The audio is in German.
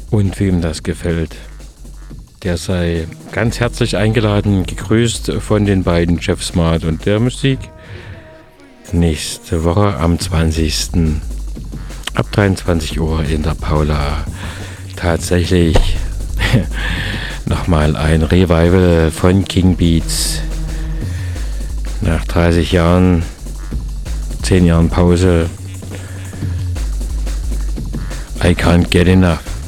Und wem das gefällt, der sei ganz herzlich eingeladen, gegrüßt von den beiden Jeff Smart und der Musik. Nächste Woche am 20. ab 23 Uhr in der Paula. Tatsächlich nochmal ein Revival von King Beats. Nach 30 Jahren, 10 Jahren Pause. I can't get enough.